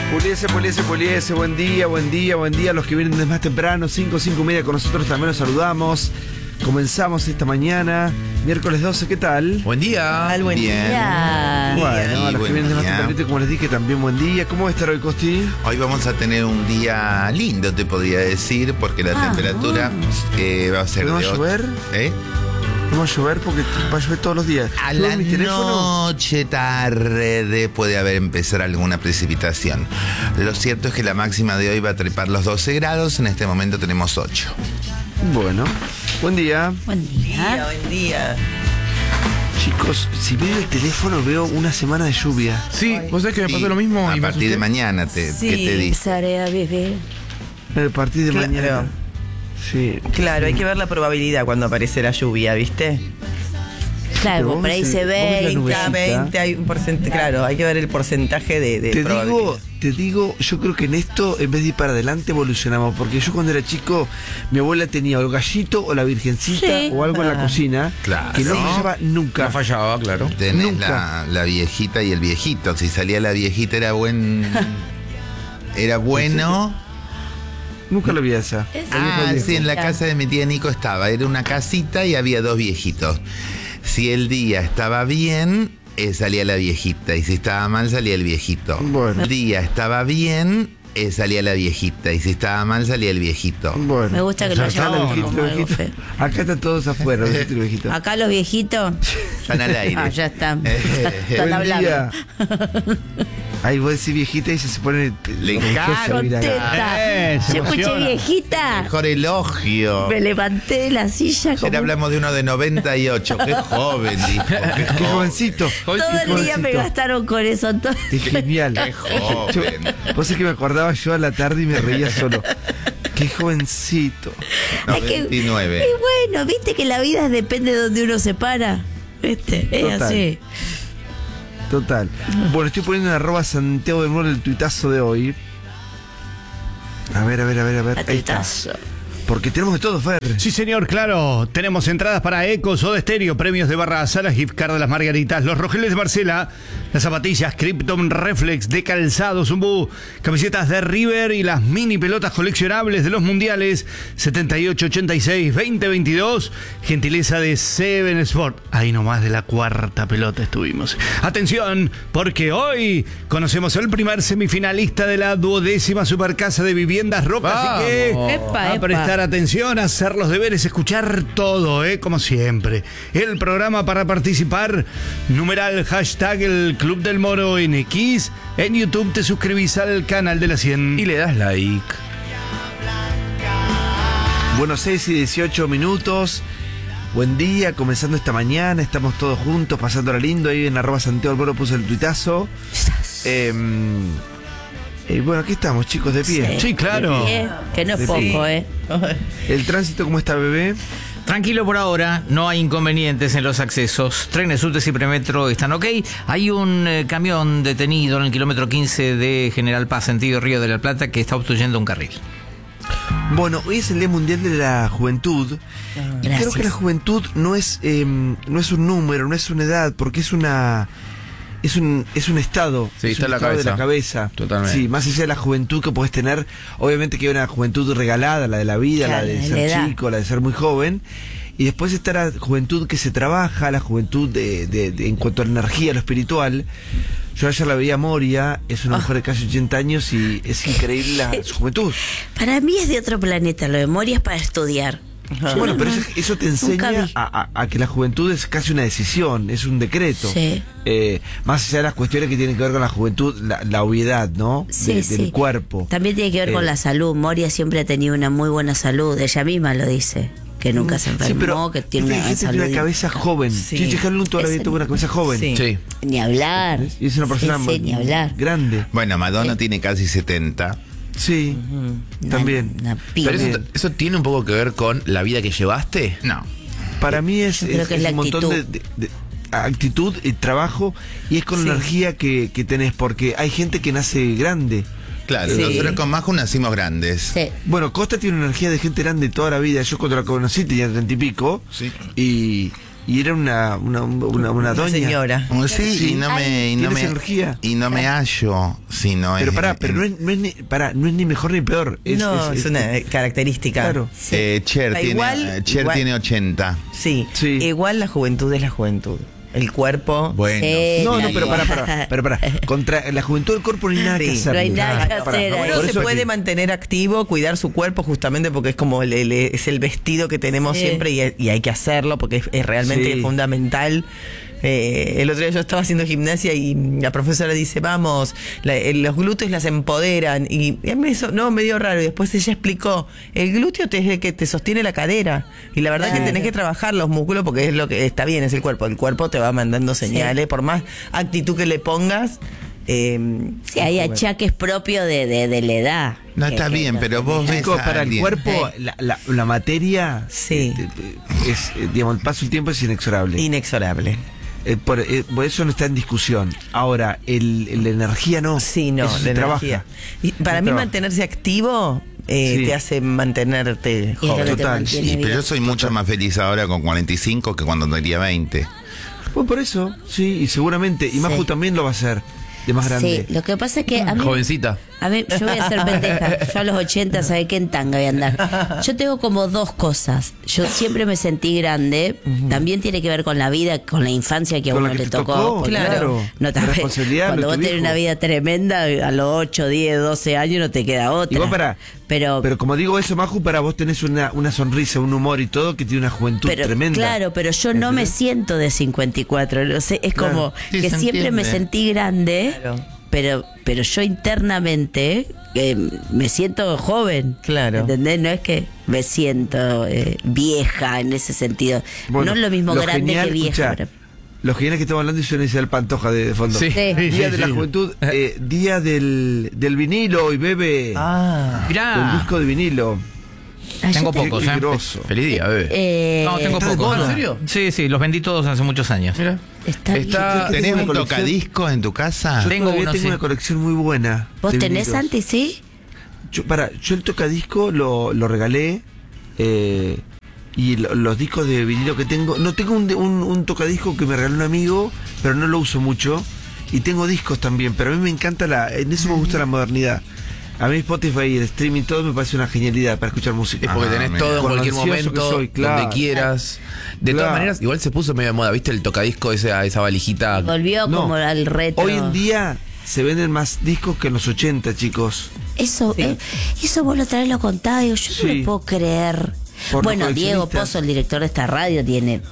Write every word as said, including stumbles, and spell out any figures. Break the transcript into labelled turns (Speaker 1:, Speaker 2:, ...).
Speaker 1: Puliese, puliese, puliese, buen día, buen día, buen día. Los que vienen desde más temprano, cinco, cinco y media con nosotros también los saludamos. Comenzamos esta mañana, miércoles doce, ¿qué tal?
Speaker 2: Buen día.
Speaker 3: Al buen
Speaker 4: Bien.
Speaker 3: día.
Speaker 1: Bueno, a los que vienen desde más
Speaker 4: día.
Speaker 1: temprano, como les dije, también buen día. ¿Cómo va a estar hoy, Costi?
Speaker 4: Hoy vamos a tener un día lindo, te podría decir, porque la
Speaker 3: Ah,
Speaker 4: temperatura eh, va a ser
Speaker 1: ¿No va
Speaker 4: de
Speaker 1: a
Speaker 4: ocho-
Speaker 1: llover?
Speaker 4: ¿Eh?
Speaker 1: No va a llover porque va a llover todos los días.
Speaker 4: A
Speaker 1: Yo
Speaker 4: la
Speaker 1: en mi teléfono,
Speaker 4: noche tarde puede haber empezar alguna precipitación. Lo cierto es que la máxima de hoy va a trepar los doce grados, en este momento tenemos ocho.
Speaker 1: bueno, buen día.
Speaker 3: Buen día.
Speaker 2: Buen día.
Speaker 1: Chicos, si veo el teléfono veo una semana de lluvia.
Speaker 2: Sí, vos sabés que me
Speaker 4: Sí,
Speaker 2: pasó lo mismo.
Speaker 4: a
Speaker 2: y me
Speaker 4: partir de
Speaker 2: asusté.
Speaker 4: mañana, te,
Speaker 3: Sí,
Speaker 4: ¿qué te dice?
Speaker 3: empezaré a beber.
Speaker 1: A partir de
Speaker 2: Claro.
Speaker 1: mañana. Sí.
Speaker 2: Claro, hay que ver la probabilidad cuando aparece la lluvia, ¿viste?
Speaker 3: Claro,
Speaker 1: vos
Speaker 3: por ahí
Speaker 1: ves
Speaker 3: se
Speaker 1: el- vos ves la
Speaker 3: ve.
Speaker 1: nubecita.
Speaker 2: Cada veinte hay un porcentaje, claro, hay que ver el porcentaje de, de
Speaker 1: Te
Speaker 2: probabilidad.
Speaker 1: digo, te digo, yo creo que en esto, en vez de ir para adelante, evolucionamos. Porque yo cuando era chico, mi abuela tenía o el gallito o la virgencita
Speaker 3: Sí.
Speaker 1: o algo en la
Speaker 2: Ah.
Speaker 1: cocina
Speaker 4: Claro.
Speaker 1: que no
Speaker 4: Sí.
Speaker 1: fallaba nunca.
Speaker 2: No fallaba, claro.
Speaker 4: Tenés
Speaker 1: Nunca.
Speaker 4: la, la viejita y el viejito. Si salía la viejita era buen. Era bueno.
Speaker 1: Nunca lo vi esa.
Speaker 3: Es-
Speaker 4: Ah,
Speaker 3: viejo.
Speaker 4: sí, en la casa de mi tía Nico estaba. Era una casita y había dos viejitos. Si el día estaba bien, eh, salía la viejita. Y si estaba mal, salía el viejito.
Speaker 1: Bueno.
Speaker 4: El día estaba bien, eh, salía la viejita. Y si estaba mal, salía el viejito.
Speaker 1: Bueno.
Speaker 3: Me gusta que
Speaker 1: Ya
Speaker 3: lo
Speaker 1: está,
Speaker 3: llamen
Speaker 1: los viejitos,
Speaker 3: como
Speaker 1: los
Speaker 3: algo
Speaker 1: viejitos. Acá están todos afuera, los viejitos y los viejitos.
Speaker 3: Acá los viejitos.
Speaker 4: Están al aire.
Speaker 3: Ah, ya están.
Speaker 4: Eh,
Speaker 3: Están
Speaker 1: Buen
Speaker 3: hablando.
Speaker 1: día. Ahí vos decís viejita y ella se pone.
Speaker 4: Le
Speaker 1: orgullosa,
Speaker 4: encanta.
Speaker 1: mira.
Speaker 3: Contenta.
Speaker 2: Eh, se
Speaker 3: Yo escuché
Speaker 2: emociona.
Speaker 3: viejita.
Speaker 4: Mejor elogio.
Speaker 3: Me levanté de la silla
Speaker 4: Ayer
Speaker 3: como...
Speaker 4: hablamos de uno de noventa y ocho. Qué joven, dijo. Qué
Speaker 1: Qué
Speaker 4: joven.
Speaker 1: jovencito.
Speaker 3: Todo el día me gastaron con eso. Todo...
Speaker 1: Qué genial.
Speaker 4: Qué joven.
Speaker 1: Yo- vos es que me acordaba yo a la tarde y me reía solo. Qué jovencito.
Speaker 3: Hay que-
Speaker 4: noventa y nueve.
Speaker 3: Y bueno, viste que la vida depende de donde uno se para. ¿Viste? Es
Speaker 1: Total.
Speaker 3: así.
Speaker 1: Total. Bueno, estoy poniendo en arroba Santiago del Moro el tuitazo de hoy. A ver, a ver, a ver, a ver. Ahí está.
Speaker 3: Atuitazo.
Speaker 1: Porque tenemos de todo, Fer.
Speaker 5: Sí, señor, claro. Tenemos entradas para Eco, Soda Stereo, premios de Barra Salas, gift card de las Margaritas, los Rogeles de Marcela, las zapatillas Krypton Reflex de Calzado Zumbú, camisetas de River y las mini pelotas coleccionables de los mundiales setenta y ocho, ochenta y seis, veinte veintidós. Gentileza de Seven Sport. Ahí nomás de la cuarta pelota estuvimos. Atención, porque hoy conocemos al primer semifinalista de la duodécima Supercasa de Viviendas Roca. Así que
Speaker 2: Vamos.
Speaker 3: Epa,
Speaker 5: a
Speaker 3: epa.
Speaker 5: prestar atención, hacer los deberes, escuchar todo, ¿eh? Como siempre. El programa para participar, numeral hashtag el Club del Moro en X. En YouTube te suscribís al canal de la cien.
Speaker 2: Y le das like.
Speaker 1: Bueno, seis y dieciocho minutos. Buen día, comenzando esta mañana. Estamos todos juntos, pasándola lindo. Ahí en arroba Santiago del Moro puso el tuitazo. Eh, eh, bueno, aquí estamos, chicos, de pie.
Speaker 5: Sí, claro.
Speaker 3: Eh, que no es
Speaker 1: Sí.
Speaker 3: poco, ¿eh?
Speaker 1: El tránsito, ¿cómo está, bebé?
Speaker 6: Tranquilo por ahora, no hay inconvenientes en los accesos. Trenes, subtes y premetro están ok. Hay un eh, camión detenido en el kilómetro quince de General Paz, sentido Río de la Plata, que está obstruyendo un carril.
Speaker 1: Bueno, hoy es el Día Mundial de la Juventud. Y creo
Speaker 3: Gracias.
Speaker 1: que la juventud no es, eh, no es un número, no es una edad, porque es una... Es un, es un estado,
Speaker 2: Sí,
Speaker 1: es
Speaker 2: está
Speaker 1: un
Speaker 2: en la
Speaker 1: estado de
Speaker 2: cabeza.
Speaker 1: la cabeza.
Speaker 2: Totalmente.
Speaker 1: Sí, más allá de la juventud que podés tener, obviamente que hay una juventud regalada, la de la vida,
Speaker 3: Claro,
Speaker 1: la de
Speaker 3: la
Speaker 1: ser
Speaker 3: edad.
Speaker 1: chico, la de ser muy joven. Y después está la juventud que se trabaja, la juventud de, de- de- en cuanto a la energía, lo espiritual. Yo ayer la veía a Moria, es una
Speaker 3: Ah.
Speaker 1: mujer de casi ochenta años y es increíble la, su juventud.
Speaker 3: Para mí es de otro planeta. Lo de Moria es para estudiar. Yo
Speaker 1: Bueno,
Speaker 3: no-
Speaker 1: pero eso, eso te
Speaker 3: nunca
Speaker 1: enseña
Speaker 3: vi.
Speaker 1: a, a- a que la juventud es casi una decisión, es un decreto.
Speaker 3: Sí.
Speaker 1: Eh, más allá de las cuestiones que tienen que ver con la juventud, la, la obviedad, ¿no?
Speaker 3: Sí,
Speaker 1: De-
Speaker 3: sí.
Speaker 1: Del cuerpo.
Speaker 3: También tiene que ver
Speaker 1: Eh,
Speaker 3: con la salud. Moria siempre ha tenido una muy buena salud. Ella misma lo dice. Que nunca se
Speaker 1: Sí,
Speaker 3: enfermó,
Speaker 1: pero
Speaker 3: que tiene
Speaker 1: viste
Speaker 3: una
Speaker 1: que gente tiene
Speaker 3: salud.
Speaker 1: una cabeza joven.
Speaker 2: Sí.
Speaker 1: Chichi Halun toda la vida
Speaker 3: Ese-
Speaker 1: tuvo una cabeza joven.
Speaker 2: Sí.
Speaker 6: Sí.
Speaker 3: Ni hablar.
Speaker 1: Y es una persona
Speaker 3: Sí, sí, ni hablar.
Speaker 1: grande.
Speaker 4: Bueno, Madonna tiene casi setenta.
Speaker 1: Sí, también.
Speaker 3: Una, una piba.
Speaker 2: Pero eso, eso tiene un poco que ver con la vida que llevaste.
Speaker 4: No.
Speaker 1: Para mí es,
Speaker 3: Yo creo
Speaker 1: es-
Speaker 3: que es
Speaker 1: es
Speaker 3: la
Speaker 1: un montón de,
Speaker 3: actitud.
Speaker 1: de- de actitud y trabajo y es con
Speaker 3: Sí.
Speaker 1: la energía que, que tenés, porque hay gente que nace grande.
Speaker 4: Claro,
Speaker 2: Sí.
Speaker 4: nosotros con Majo nacimos grandes.
Speaker 3: Sí.
Speaker 1: Bueno, Costa tiene una energía de gente grande toda la vida. Yo cuando la conocí tenía treinta y pico.
Speaker 4: Sí.
Speaker 1: Y, y era una, una, una, una
Speaker 2: Una
Speaker 1: doña.
Speaker 2: señora.
Speaker 4: Oh, sí,
Speaker 1: Sí.
Speaker 4: y no me, y no
Speaker 1: ¿Tienes
Speaker 4: me,
Speaker 1: energía?
Speaker 4: y no me hallo si no
Speaker 1: Pero
Speaker 4: es.
Speaker 1: pará, pero no es, no es ni, pará, no es ni mejor ni peor. Es,
Speaker 2: no, es, una característica.
Speaker 1: Claro.
Speaker 4: Eh, Cher,
Speaker 2: Da
Speaker 4: tiene,
Speaker 2: igual-
Speaker 4: Cher
Speaker 2: igual-
Speaker 4: tiene ochenta.
Speaker 2: Sí.
Speaker 1: Sí.
Speaker 2: Igual la juventud es la juventud. El cuerpo.
Speaker 4: Bueno.
Speaker 3: Sí.
Speaker 1: No, no,
Speaker 3: Sí.
Speaker 1: pero pará, pará, pero pará. Contra la juventud del cuerpo no hay nada que
Speaker 2: Sí,
Speaker 1: hacer.
Speaker 3: no hay nada que
Speaker 1: Pará,
Speaker 3: hacer
Speaker 1: pará.
Speaker 3: ahí.
Speaker 2: Uno
Speaker 1: Por
Speaker 2: se
Speaker 1: eso
Speaker 2: puede
Speaker 1: que-
Speaker 2: mantener activo, cuidar su cuerpo justamente porque es como el, el- es el vestido que tenemos
Speaker 3: Sí.
Speaker 2: siempre y, y hay que hacerlo porque es, es realmente
Speaker 1: Sí.
Speaker 2: fundamental. Eh, el otro día yo estaba haciendo gimnasia y la profesora dice, vamos, la- eh, los glúteos las empoderan. Y a mí eso, no, medio raro. Y después ella explicó, el glúteo te, es el que te sostiene la cadera. Y la verdad es que
Speaker 3: Claro.
Speaker 2: tenés que trabajar los músculos porque es lo que está bien, es el cuerpo. El cuerpo te va mandando señales, por más actitud que le pongas. Eh,
Speaker 3: Sí, hay achaques propios de, de, de la edad.
Speaker 4: No
Speaker 3: Que-
Speaker 4: está
Speaker 3: que
Speaker 4: bien,
Speaker 3: no
Speaker 4: pero
Speaker 3: tenés.
Speaker 4: vos ves
Speaker 1: Chicos,
Speaker 4: a
Speaker 1: para el
Speaker 4: alguien.
Speaker 1: cuerpo,
Speaker 3: Sí.
Speaker 1: la, la, la materia,
Speaker 2: Sí.
Speaker 1: eh, eh, es, eh, digamos, el paso del tiempo es inexorable.
Speaker 2: inexorable.
Speaker 1: Eh, por, eh, por eso no está en discusión. Ahora, el, el- la energía no.
Speaker 2: Sí, no,
Speaker 1: Eso
Speaker 2: la
Speaker 1: se trabaja.
Speaker 2: energía. Y para
Speaker 1: Se
Speaker 2: mí
Speaker 1: trabaja.
Speaker 2: mantenerse activo eh,
Speaker 1: Sí.
Speaker 2: te hace mantenerte
Speaker 3: Y es lo
Speaker 2: joven.
Speaker 3: que te
Speaker 1: Total.
Speaker 3: mantiene
Speaker 4: Sí, pero
Speaker 3: vivo.
Speaker 4: yo soy mucho más feliz ahora con cuarenta y cinco que cuando tenía veinte.
Speaker 1: Pues por eso, sí, y seguramente. Y
Speaker 3: Sí.
Speaker 1: Maju también lo va a hacer, de más grande.
Speaker 3: Sí, lo que pasa es que a mí,
Speaker 7: Jovencita.
Speaker 3: a mí yo voy a ser pendeja. Yo a los ochenta, ¿sabes qué? En tanga voy a andar. Yo tengo como dos cosas. Yo siempre me sentí grande. También tiene que ver con la vida, con la infancia que a
Speaker 1: Con
Speaker 3: uno
Speaker 1: la que
Speaker 3: le
Speaker 1: te
Speaker 3: tocó.
Speaker 1: tocó,
Speaker 3: porque
Speaker 1: claro.
Speaker 3: No,
Speaker 1: La
Speaker 3: tal vez,
Speaker 1: responsabilidad
Speaker 3: cuando
Speaker 1: de
Speaker 3: vos
Speaker 1: tu
Speaker 3: tenés
Speaker 1: viejo.
Speaker 3: una vida tremenda, a los ocho, diez, doce años no te queda otra.
Speaker 1: Igual para,
Speaker 3: pero,
Speaker 1: pero como digo eso, Maju, para vos tenés una, una sonrisa, un humor y todo que tiene una juventud
Speaker 3: pero,
Speaker 1: tremenda.
Speaker 3: claro, pero yo no me
Speaker 1: ¿Entendés?
Speaker 3: siento de cincuenta y cuatro. No sé, es
Speaker 1: Claro.
Speaker 3: como
Speaker 4: Sí,
Speaker 3: que
Speaker 4: se
Speaker 3: siempre me
Speaker 4: entiende.
Speaker 3: sentí grande.
Speaker 2: Claro.
Speaker 3: Pero, pero yo internamente eh, me siento joven.
Speaker 2: Claro.
Speaker 3: ¿Entendés? No es que me siento eh, vieja en ese sentido.
Speaker 1: Bueno,
Speaker 3: no es lo mismo
Speaker 1: lo
Speaker 3: grande
Speaker 1: genial,
Speaker 3: que vieja.
Speaker 1: escuchá,
Speaker 3: pero-
Speaker 1: Lo genial es que estamos hablando y suena Isabel Pantoja de, de fondo.
Speaker 7: Sí.
Speaker 3: Sí.
Speaker 5: Sí,
Speaker 1: Día
Speaker 5: sí,
Speaker 1: de la
Speaker 5: sí.
Speaker 1: Juventud, eh, día del, del vinilo y bebe.
Speaker 2: Ah.
Speaker 1: Del
Speaker 6: Mirá,
Speaker 1: disco de vinilo.
Speaker 3: Ah,
Speaker 6: tengo
Speaker 3: yo te-
Speaker 6: pocos,
Speaker 1: Qué
Speaker 6: ¿eh?
Speaker 1: grosso.
Speaker 7: Feliz día, bebé.
Speaker 3: eh,
Speaker 6: No, tengo
Speaker 1: está de
Speaker 6: pocos.
Speaker 1: moda.
Speaker 7: ¿En serio?
Speaker 6: Sí, sí, los vendí todos hace muchos años.
Speaker 7: Mira.
Speaker 3: está
Speaker 7: Está-
Speaker 3: bien.
Speaker 4: ¿Tenés
Speaker 1: una
Speaker 4: un
Speaker 1: colección.
Speaker 4: tocadisco en tu casa?
Speaker 1: Yo
Speaker 6: Tengo
Speaker 1: todavía
Speaker 6: uno,
Speaker 1: tengo
Speaker 6: sí.
Speaker 1: una colección muy buena.
Speaker 3: ¿Vos
Speaker 1: de
Speaker 3: tenés,
Speaker 1: vinilos.
Speaker 3: Santi, sí?
Speaker 1: Yo, para, yo el tocadisco lo, lo regalé. eh, y lo- los discos de vinilo que tengo. No tengo un, de- un, un tocadisco que me regaló un amigo, pero no lo uso mucho. Y tengo discos también, pero a mí me encanta la. En eso me gusta la modernidad. A mí Spotify, el streaming, todo me parece una genialidad para escuchar música.
Speaker 7: Es porque
Speaker 4: Ah,
Speaker 7: tenés
Speaker 4: mira.
Speaker 7: todo en
Speaker 1: Con lo
Speaker 7: cualquier
Speaker 1: ansioso
Speaker 7: momento,
Speaker 1: que soy, claro.
Speaker 7: donde quieras. De
Speaker 1: Claro.
Speaker 7: todas maneras, igual se puso medio de moda, ¿viste? El tocadisco, esa, esa valijita.
Speaker 3: Volvió
Speaker 1: No.
Speaker 3: como al retro.
Speaker 1: Hoy en día se venden más discos que en los ochenta, chicos.
Speaker 3: Eso, eh, eso vos lo traes lo contado. Digo, yo no
Speaker 1: Sí.
Speaker 3: lo puedo creer.
Speaker 1: Por los
Speaker 3: Bueno, Diego
Speaker 1: coleccionistas.
Speaker 3: Pozo, el director de esta radio, tiene